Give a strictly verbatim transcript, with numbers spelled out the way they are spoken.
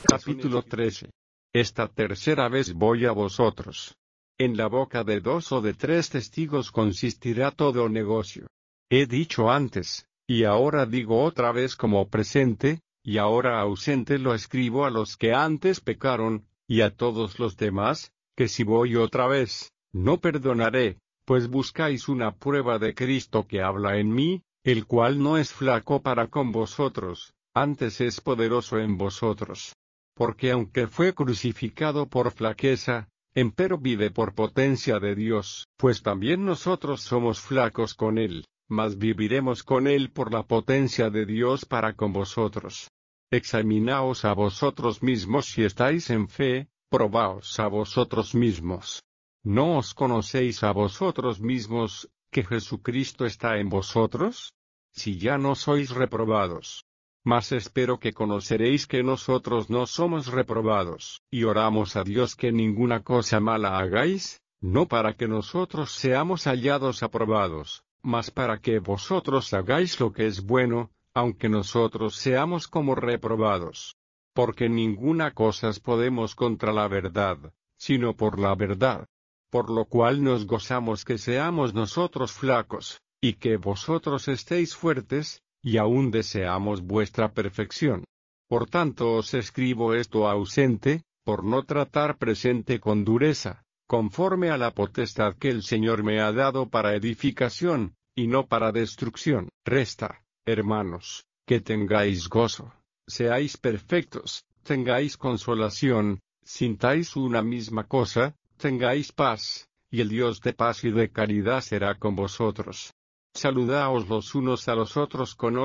Capítulo trece. Esta tercera vez voy a vosotros. En la boca de dos o de tres testigos consistirá todo negocio. He dicho antes, y ahora digo otra vez como presente, y ahora ausente lo escribo a los que antes pecaron, y a todos los demás, que si voy otra vez, no perdonaré, pues buscáis una prueba de Cristo que habla en mí, el cual no es flaco para con vosotros, antes es poderoso en vosotros. Porque aunque fue crucificado por flaqueza, empero vive por potencia de Dios, pues también nosotros somos flacos con él, mas viviremos con él por la potencia de Dios para con vosotros. Examinaos a vosotros mismos si estáis en fe, probaos a vosotros mismos. ¿No os conocéis a vosotros mismos, que Jesucristo está en vosotros? Si ya no sois reprobados. Mas espero que conoceréis que nosotros no somos reprobados, y oramos a Dios que ninguna cosa mala hagáis, no para que nosotros seamos hallados aprobados, mas para que vosotros hagáis lo que es bueno, aunque nosotros seamos como reprobados. Porque ninguna cosa podemos contra la verdad, sino por la verdad. Por lo cual nos gozamos que seamos nosotros flacos, y que vosotros estéis fuertes, y aún deseamos vuestra perfección. Por tanto os escribo esto ausente, por no tratar presente con dureza, conforme a la potestad que el Señor me ha dado para edificación, y no para destrucción. Resta, hermanos, que tengáis gozo, seáis perfectos, tengáis consolación, sintáis una misma cosa, tengáis paz, y el Dios de paz y de caridad será con vosotros. Saludaos los unos a los otros con